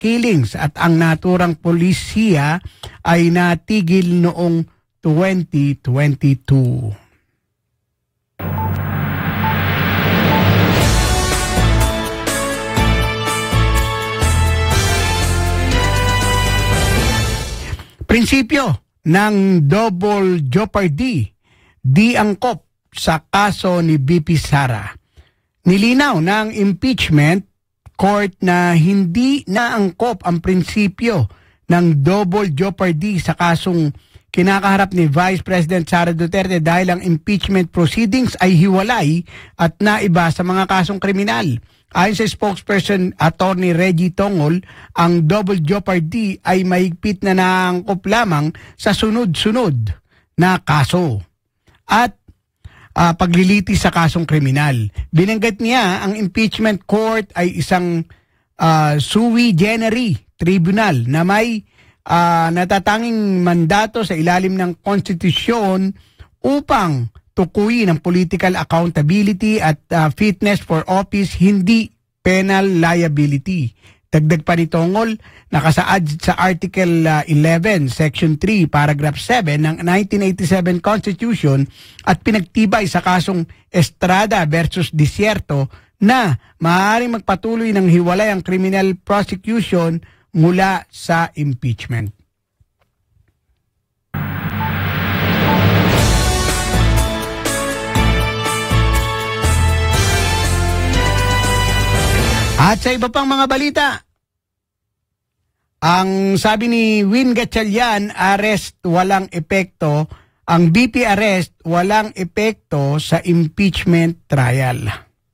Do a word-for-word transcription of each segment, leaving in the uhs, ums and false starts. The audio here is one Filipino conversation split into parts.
killings at ang naturang polisiya ay natigil noong twenty twenty-two. Prinsipyo ng double jeopardy, di angkop sa kaso ni B P Sara. Nilinaw ng impeachment court na hindi naangkop ang prinsipyo ng double jeopardy sa kasong kinakaharap ni Vice President Sara Duterte dahil ang impeachment proceedings ay hiwalay at naiba sa mga kasong kriminal. Ayon sa spokesperson Attorney Reggie Tongol, ang double jeopardy ay mahigpit na naangkop lamang sa sunod-sunod na kaso at uh, paglilitis sa kasong kriminal. Binanggit niya ang impeachment court ay isang uh, sui generis tribunal na may uh, natatanging mandato sa ilalim ng konstitusyon upang tukuyin ang political accountability at uh, fitness for office, hindi penal liability. Dagdag pa ni Tongol, nakasaad sa Article uh, eleven, Section three, Paragraph seven ng nineteen eighty-seven Constitution at pinagtibay sa kasong Estrada versus Desierto na maaaring magpatuloy ng hiwalay ang criminal prosecution mula sa impeachment. At sa iba pang mga balita, ang sabi ni Win Gatchalian, arrest walang epekto. Ang B P arrest walang epekto sa impeachment trial.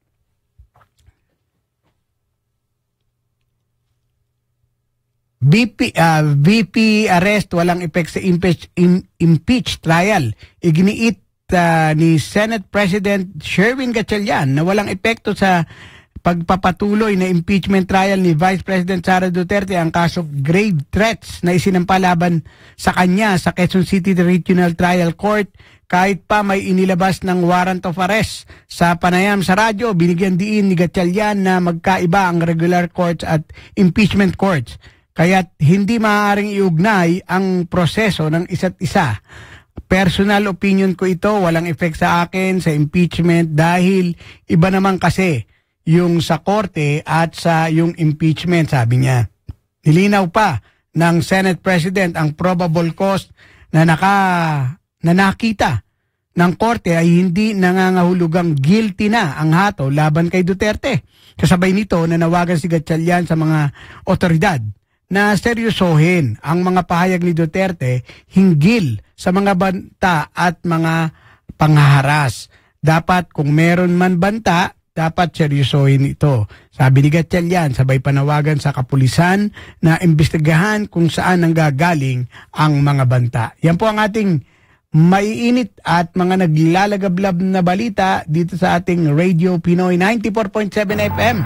B P, uh, B P arrest walang epekto sa impeach, im, impeach trial. Iginiit uh, ni Senate President Sherwin Gatchalian na walang epekto sa pagpapatuloy na impeachment trial ni Vice President Sara Duterte ang kaso grave threats na isinampa laban sa kanya sa Quezon City Regional Trial Court. Kahit pa may inilabas ng warrant of arrest sa panayam sa radyo, binigyan diin ni Gatchalian na magkaiba ang regular courts at impeachment courts. Kaya't hindi maaaring iugnay ang proseso ng isa't isa. Personal opinion ko ito, walang effect sa akin sa impeachment dahil iba naman kasi yung sa korte at sa yung impeachment, sabi niya. Nilinaw pa ng Senate President ang probable cause na, naka, na nakita ng korte ay hindi nangangahulugang guilty na ang hato laban kay Duterte. Kasabay nito, nanawagan si Gatchalian sa mga otoridad na seryosohin ang mga pahayag ni Duterte hinggil sa mga banta at mga panghaharas. Dapat kung meron man banta, dapat seryosohin ito. Sabi ni Gatchalian, sabay panawagan sa kapulisan na imbestigahan kung saan nanggagaling ang mga banta. Yan po ang ating maiinit at mga naglalagablab na balita dito sa ating Radio Pinoy ninety-four point seven F M.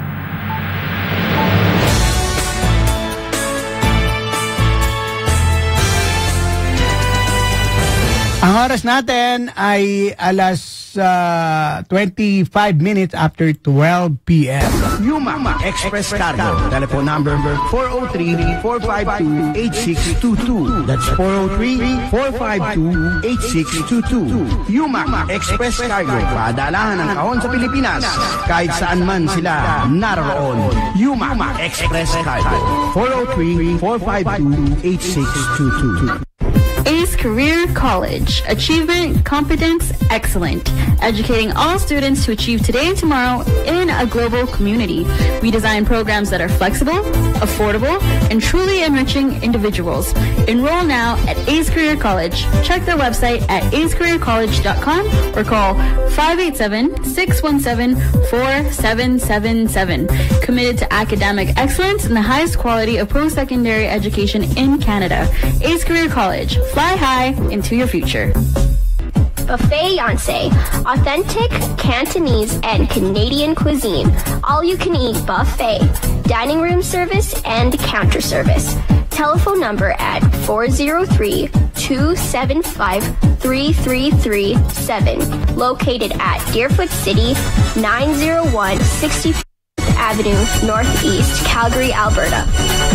Ang oras natin ay alas uh, twenty-five minutes after twelve p m Yuma Express Cargo. Telephone number four oh three, four five two, eight six two two. That's four oh three, four five two, eight six two two. Yuma Express Cargo. Padalahan ng kahon sa Pilipinas kahit saan man sila naroon. Yuma Express Cargo. four oh three, four five two, eight six two two. Ace Career College. Achievement, competence, excellent. Educating all students to achieve today and tomorrow in a global community. We design programs that are flexible, affordable, and truly enriching individuals. Enroll now at Ace Career College. Check their website at ace career college dot com or call five eight seven, six one seven, four seven seven seven. Committed to academic excellence and the highest quality of post-secondary education in Canada. Ace Career College. Fly high into your future. Buffet Yonsei, authentic Cantonese and Canadian cuisine. All you can eat buffet, dining room service and counter service. Telephone number at four oh three, two seven five, three three three seven. Located at Deerfoot City, nine oh one sixty-fifth Avenue, Northeast, Calgary, Alberta.